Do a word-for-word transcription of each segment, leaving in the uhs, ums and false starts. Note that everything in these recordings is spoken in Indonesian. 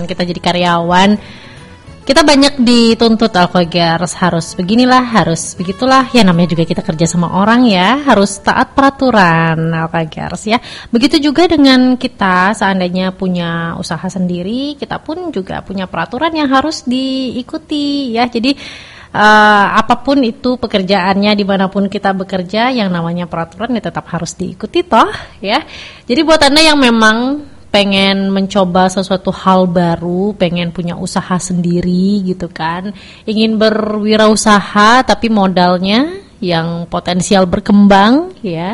zaman kita jadi karyawan, kita banyak dituntut Alkogers, harus beginilah, harus begitulah. Ya namanya juga kita kerja sama orang ya, harus taat peraturan Alkogers ya. Begitu juga dengan kita seandainya punya usaha sendiri, kita pun juga punya peraturan yang harus diikuti ya. Jadi uh, apapun itu pekerjaannya, dimanapun kita bekerja, yang namanya peraturan ya tetap harus diikuti toh ya. Jadi buat Anda yang memang pengen mencoba sesuatu hal baru, pengen punya usaha sendiri gitu kan, ingin berwirausaha tapi modalnya yang potensial berkembang ya,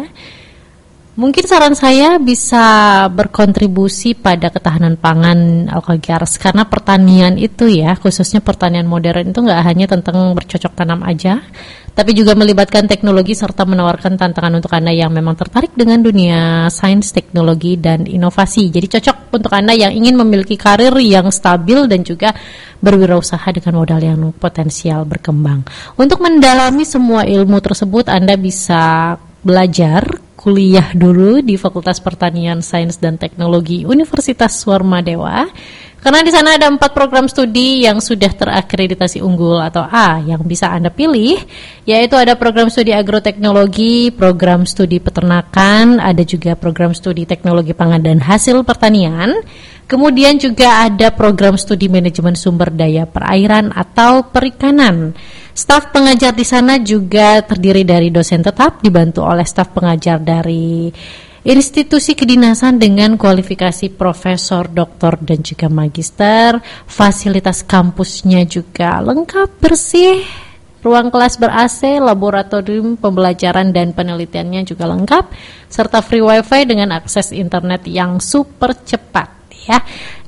mungkin saran saya bisa berkontribusi pada ketahanan pangan Alkogers, karena pertanian itu ya, khususnya pertanian modern itu nggak hanya tentang bercocok tanam aja, tapi juga melibatkan teknologi serta menawarkan tantangan untuk Anda yang memang tertarik dengan dunia sains, teknologi, dan inovasi. Jadi cocok untuk Anda yang ingin memiliki karir yang stabil dan juga berwirausaha dengan modal yang potensial berkembang. Untuk mendalami semua ilmu tersebut, Anda bisa belajar kuliah dulu di Fakultas Pertanian, Sains, dan Teknologi Universitas Swarmadewa. Karena di sana ada empat program studi yang sudah terakreditasi unggul atau A yang bisa Anda pilih, yaitu ada program studi agroteknologi, program studi peternakan, ada juga program studi teknologi pangan dan hasil pertanian, kemudian juga ada program studi manajemen sumber daya perairan atau perikanan. Staf pengajar di sana juga terdiri dari dosen tetap dibantu oleh staf pengajar dari institusi kedinasan dengan kualifikasi profesor, doktor, dan juga magister. Fasilitas kampusnya juga lengkap, bersih, ruang kelas ber-A C, laboratorium pembelajaran dan penelitiannya juga lengkap, serta free wifi dengan akses internet yang super cepat ya.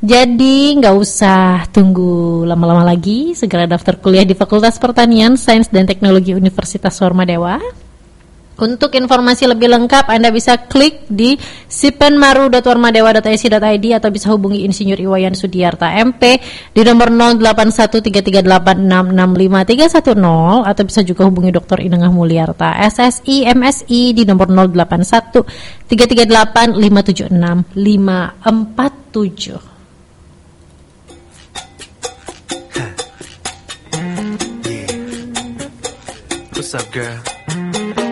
Jadi nggak usah tunggu lama-lama lagi, segera daftar kuliah di Fakultas Pertanian, Sains, dan Teknologi Universitas Swarmadewa. Untuk informasi lebih lengkap Anda bisa klik di sipenmaru dot warmadewa dot a c dot i d atau bisa hubungi Insinyur Iwayan Sudiarta M P di nomor nol delapan satu tiga tiga delapan enam enam lima tiga satu nol atau bisa juga hubungi Doktor Inengah Mulyarta S S I M S I di nomor nol delapan satu tiga tiga delapan lima tujuh enam lima empat tujuh. What's up, girl?